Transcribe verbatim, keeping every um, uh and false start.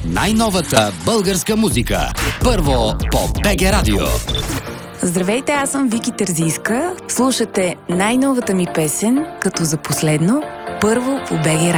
най-новата българска музика. Първо по БГ Радио. Здравейте, аз съм Вики Терзийска. Слушате най-новата ми песен, като за последно, първо по БГ Радио.